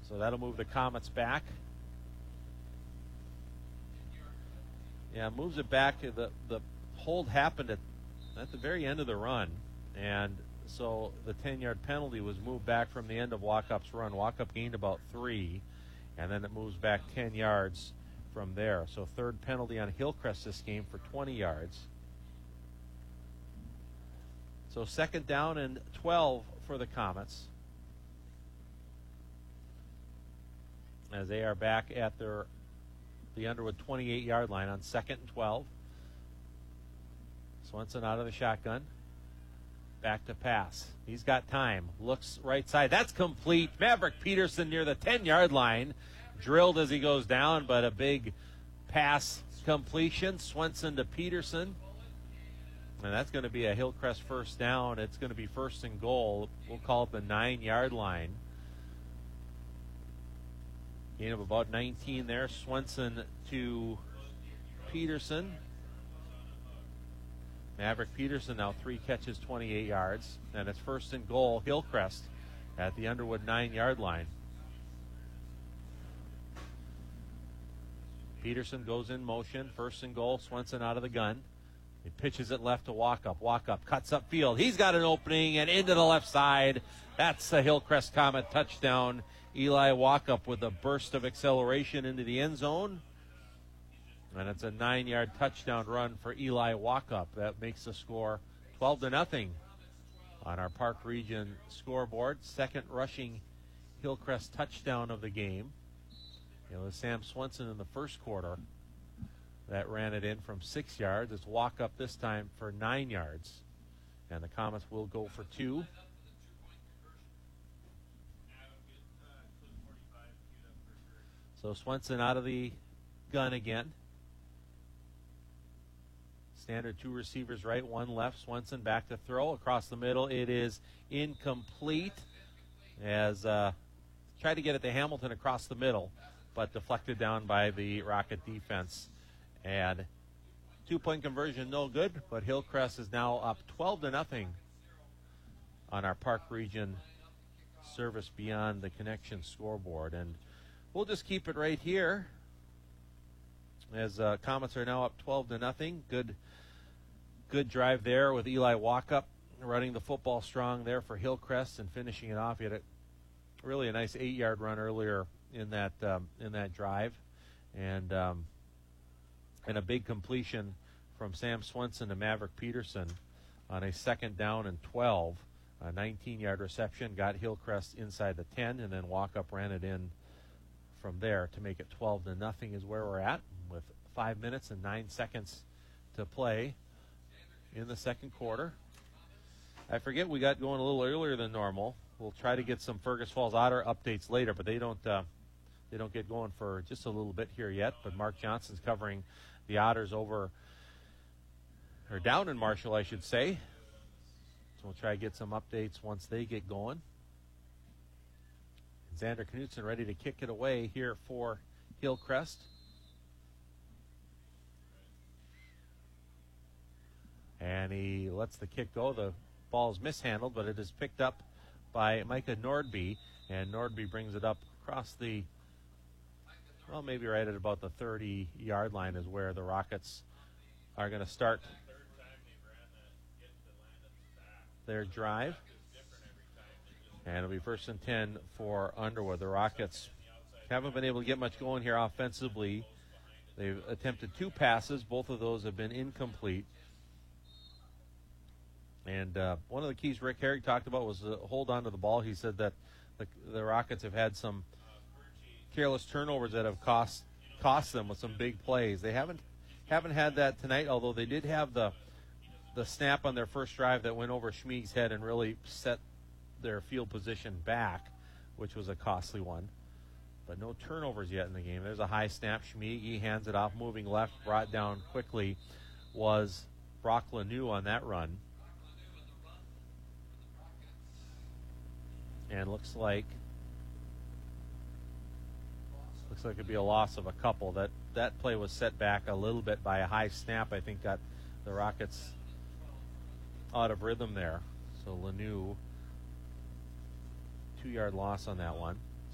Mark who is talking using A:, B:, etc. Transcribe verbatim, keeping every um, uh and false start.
A: So that'll move the Comets back. Yeah, moves it back. The the hold happened at at the very end of the run, and so the ten-yard penalty was moved back from the end of Walkup's run. Walkup gained about three, and then it moves back ten yards from there. So third penalty on Hillcrest this game for twenty yards. So second down and twelve for the Comets, as they are back at their the Underwood twenty-eight-yard line on second and twelve. Swenson out of the shotgun. Back to pass. He's got time. Looks right side. That's complete. Maverick Peterson near the ten-yard line. Drilled as he goes down, but a big pass completion. Swenson to Peterson. And that's going to be a Hillcrest first down. It's going to be first and goal. We'll call it the nine-yard line. Gain of about nineteen there. Swenson to Peterson. Maverick Peterson now three catches, twenty-eight yards. And it's first and goal, Hillcrest at the Underwood nine-yard line. Peterson goes in motion. First and goal, Swenson out of the gun. He pitches it left to Walkup. Walkup cuts up field. He's got an opening and into the left side. That's a Hillcrest Comet touchdown. Eli Walkup with a burst of acceleration into the end zone. And it's a nine-yard touchdown run for Eli Walkup. That makes the score twelve to nothing on our Park Region scoreboard. Second rushing Hillcrest touchdown of the game. It was Sam Swenson in the first quarter that ran it in from six yards. It's Walkup this time for nine yards. And the Comets will go for two. So Swenson out of the gun again. Standard two receivers right, one left. Swenson back to throw across the middle. It is incomplete as uh, tried to get it to Hamilton across the middle, but deflected down by the Rocket defense. And two-point conversion, no good, but Hillcrest is now up twelve to nothing on our Park Region Service Beyond the Connection scoreboard. And we'll just keep it right here as uh, Comets are now up twelve to nothing. Good, good drive there with Eli Walkup running the football strong there for Hillcrest and finishing it off. He had a, really a nice eight-yard run earlier in that um, in that drive, and um, and a big completion from Sam Swenson to Maverick Peterson on a second down and twelve. A nineteen-yard reception got Hillcrest inside the ten, and then Walkup ran it in from there to make it twelve to nothing is where we're at, with five minutes and nine seconds to play in the second quarter. I forget we got going a little earlier than normal. We'll try to get some Fergus Falls Otter updates later, but they don't uh, they don't get going for just a little bit here yet. But Mark Johnson's covering the Otters over, or down in Marshall, I should say. So we'll try to get some updates once they get going. Xander Knutson ready to kick it away here for Hillcrest. And he lets the kick go. The ball is mishandled, but it is picked up by Micah Nordby. And Nordby brings it up across the, well, maybe right at about the thirty-yard line is where the Rockets are going to start their drive. And it'll be first and ten for Underwood. The Rockets haven't been able to get much going here offensively. They've attempted two passes. Both of those have been incomplete. And uh, one of the keys Rick Herrig talked about was uh, hold on to the ball. He said that the, the Rockets have had some careless turnovers that have cost cost them with some big plays. They haven't haven't had that tonight, although they did have the the snap on their first drive that went over Schmieg's head and really set their field position back, which was a costly one. But no turnovers yet in the game. There's a high snap. Schmieg, he hands it off, moving left, brought down quickly was Brock Lanoux on that run. And looks like looks like it'd be a loss of a couple. That that play was set back a little bit by a high snap. I think got the Rockets out of rhythm there. So Lanoux, two-yard loss on that one.